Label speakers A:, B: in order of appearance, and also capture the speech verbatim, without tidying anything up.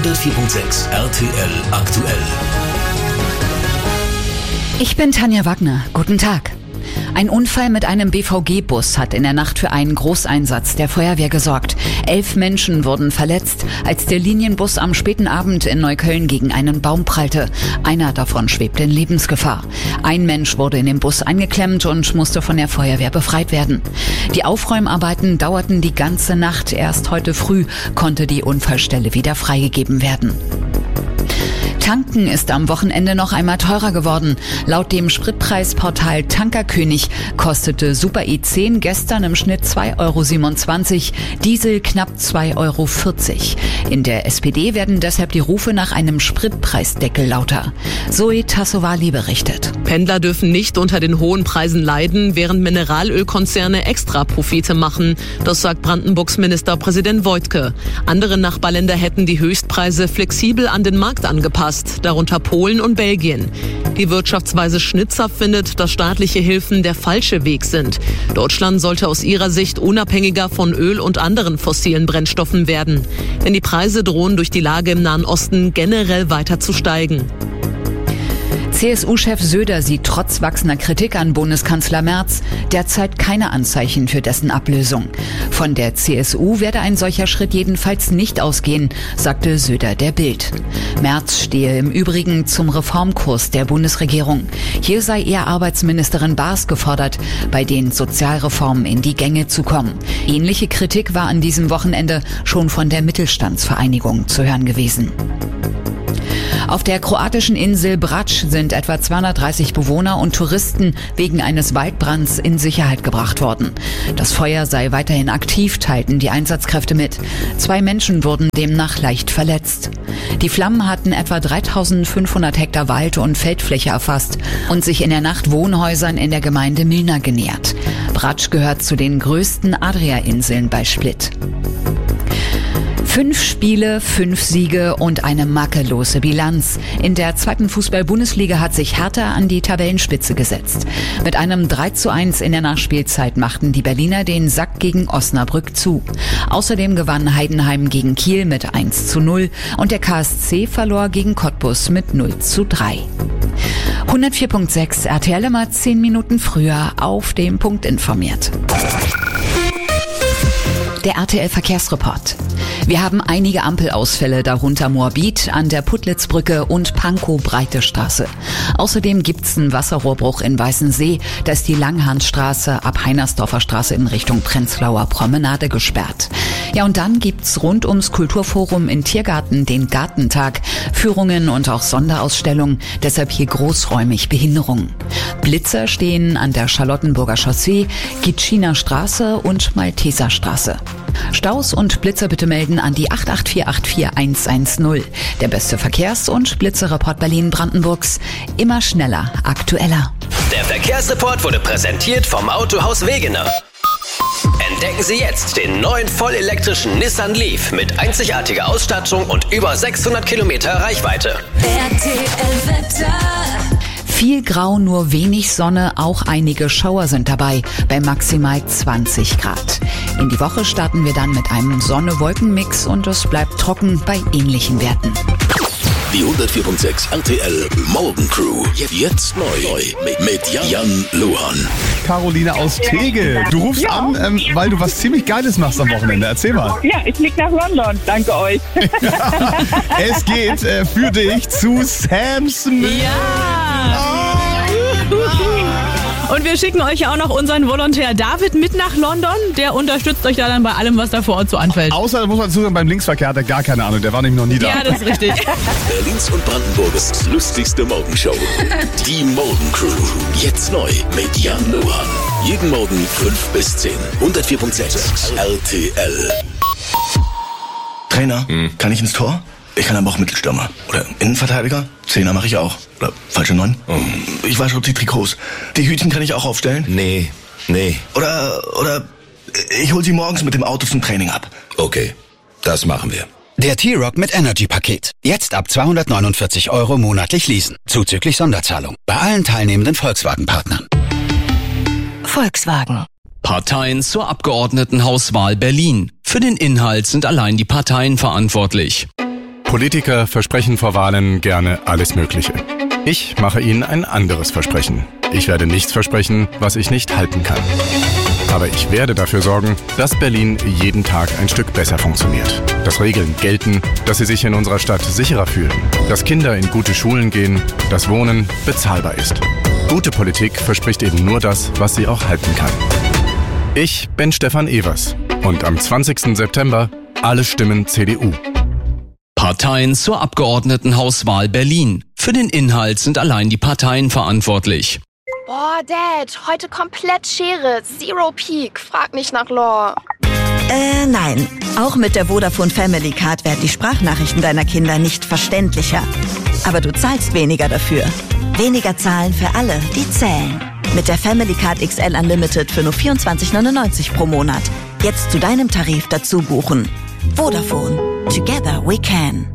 A: hundertvier Komma sechs R T L aktuell.
B: Ich bin Tanja Wagner. Guten Tag. Ein Unfall mit einem B V G-Bus hat in der Nacht für einen Großeinsatz der Feuerwehr gesorgt. Elf Menschen wurden verletzt, als der Linienbus am späten Abend in Neukölln gegen einen Baum prallte. Einer davon schwebte in Lebensgefahr. Ein Mensch wurde in den Bus eingeklemmt und musste von der Feuerwehr befreit werden. Die Aufräumarbeiten dauerten die ganze Nacht. Erst heute früh konnte die Unfallstelle wieder freigegeben werden. Tanken ist am Wochenende noch einmal teurer geworden. Laut dem Spritpreisportal Tankerkönig kostete Super E zehn gestern im Schnitt zwei Euro siebenundzwanzig, Diesel knapp zwei Euro vierzig. In der S P D werden deshalb die Rufe nach einem Spritpreisdeckel lauter. Zoe Tassovali berichtet.
C: Pendler dürfen nicht unter den hohen Preisen leiden, während Mineralölkonzerne extra Profite machen. Das sagt Brandenburgs Ministerpräsident Woidke. Andere Nachbarländer hätten die Höchstpreise flexibel an den Markt angepasst, darunter Polen und Belgien. Die Wirtschaftsweise Schnitzer findet, dass staatliche Hilfen der falsche Weg sind. Deutschland sollte aus ihrer Sicht unabhängiger von Öl und anderen fossilen Brennstoffen werden. Denn die Preise drohen durch die Lage im Nahen Osten generell weiter zu steigen.
B: C S U-Chef Söder sieht trotz wachsender Kritik an Bundeskanzler Merz derzeit keine Anzeichen für dessen Ablösung. Von der C S U werde ein solcher Schritt jedenfalls nicht ausgehen, sagte Söder der Bild. Merz stehe im Übrigen zum Reformkurs der Bundesregierung. Hier sei eher Arbeitsministerin Baas gefordert, bei den Sozialreformen in die Gänge zu kommen. Ähnliche Kritik war an diesem Wochenende schon von der Mittelstandsvereinigung zu hören gewesen. Auf der kroatischen Insel Brač sind etwa zweihundertdreißig Bewohner und Touristen wegen eines Waldbrands in Sicherheit gebracht worden. Das Feuer sei weiterhin aktiv, teilten die Einsatzkräfte mit. Zwei Menschen wurden demnach leicht verletzt. Die Flammen hatten etwa dreitausendfünfhundert Hektar Wald- und Feldfläche erfasst und sich in der Nacht Wohnhäusern in der Gemeinde Milna genähert. Brač gehört zu den größten Adria-Inseln bei Split. Fünf Spiele, fünf Siege und eine makellose Bilanz. In der zweiten Fußball-Bundesliga hat sich Hertha an die Tabellenspitze gesetzt. Mit einem drei zu eins in der Nachspielzeit machten die Berliner den Sack gegen Osnabrück zu. Außerdem gewann Heidenheim gegen Kiel mit eins zu null und der K S C verlor gegen Cottbus mit null zu drei. hundertvier Komma sechs R T L immer zehn Minuten früher auf dem Punkt informiert. Der R T L-Verkehrsreport. Wir haben einige Ampelausfälle, darunter Moabit an der Puttlitzbrücke und Pankow-Breite-Straße. Außerdem gibt's einen Wasserrohrbruch in Weißensee. Da ist die Langhansstraße ab Heinersdorfer Straße in Richtung Prenzlauer Promenade gesperrt. Ja, und dann gibt's rund ums Kulturforum in Tiergarten den Gartentag, Führungen und auch Sonderausstellungen, deshalb hier großräumig Behinderungen. Blitzer stehen an der Charlottenburger Chaussee, Gitschiner Straße und Malteser Straße. Staus und Blitzer bitte melden an die acht acht vier acht vier eins eins null. Der beste Verkehrs- und Blitzerreport Berlin-Brandenburgs. Immer schneller, aktueller.
D: Der Verkehrsreport wurde präsentiert vom Autohaus Wegener. Entdecken Sie jetzt den neuen vollelektrischen Nissan Leaf mit einzigartiger Ausstattung und über sechshundert Kilometer Reichweite.
B: R T L-Wetter. Viel Grau, nur wenig Sonne, auch einige Schauer sind dabei, bei maximal zwanzig Grad. In die Woche starten wir dann mit einem Sonne-Wolken-Mix und es bleibt trocken bei ähnlichen Werten.
A: Die hundertvier Komma sechs R T L Morgencrew. Jetzt neu mit Jan Luhan.
E: Caroline aus Tegel. Du rufst ja an, ähm, weil du was ziemlich Geiles machst am Wochenende. Erzähl mal.
F: Ja, ich fliege nach London. Danke euch.
E: Es geht äh, für dich zu Sam Smith.
C: Ja! Und wir schicken euch ja auch noch unseren Volontär David mit nach London. Der unterstützt euch da dann bei allem, was da vor Ort so anfällt.
E: Außer, muss man dazu sagen, beim Linksverkehr hat er gar keine Ahnung. Der war nämlich noch nie da.
C: Ja, das ist richtig.
A: Berlins und Brandenburgs lustigste Morgenshow. Die Morgencrew. Jetzt neu mit Jan Luhan. Jeden Morgen fünf bis zehn. hundertvier Komma sechs R T L.
G: Trainer, hm. kann ich ins Tor? Ich kann aber auch Mittelstürmer. Oder Innenverteidiger. Zehner mache ich auch. Oder falsche Neun. Oh. Ich wasche die Trikots. Die Hütchen kann ich auch aufstellen.
A: Nee, nee.
G: Oder, oder ich hol sie morgens mit dem Auto zum Training ab.
A: Okay, das machen wir.
H: Der T-Rock mit Energy-Paket. Jetzt ab zweihundertneunundvierzig Euro monatlich leasen. Zuzüglich Sonderzahlung. Bei allen teilnehmenden Volkswagen-Partnern.
B: Volkswagen.
I: Parteien zur Abgeordnetenhauswahl Berlin. Für den Inhalt sind allein die Parteien verantwortlich. Politiker versprechen vor Wahlen gerne alles Mögliche. Ich mache Ihnen ein anderes Versprechen. Ich werde nichts versprechen, was ich nicht halten kann. Aber ich werde dafür sorgen, dass Berlin jeden Tag ein Stück besser funktioniert. Dass Regeln gelten, dass Sie sich in unserer Stadt sicherer fühlen. Dass Kinder in gute Schulen gehen, dass Wohnen bezahlbar ist. Gute Politik verspricht eben nur das, was sie auch halten kann. Ich bin Stefan Evers und am zwanzigsten September alle Stimmen C D U.
J: Parteien zur Abgeordnetenhauswahl Berlin. Für den Inhalt sind allein die Parteien verantwortlich.
K: Boah, Dad, heute komplett Schere. Zero Peak. Frag nicht nach Lore.
L: Äh, nein. Auch mit der Vodafone Family Card werden die Sprachnachrichten deiner Kinder nicht verständlicher. Aber du zahlst weniger dafür. Weniger zahlen für alle, die zählen. Mit der Family Card X L Unlimited für nur vierundzwanzig neunundneunzig pro Monat. Jetzt zu deinem Tarif dazu buchen. Vodafone. Together we can.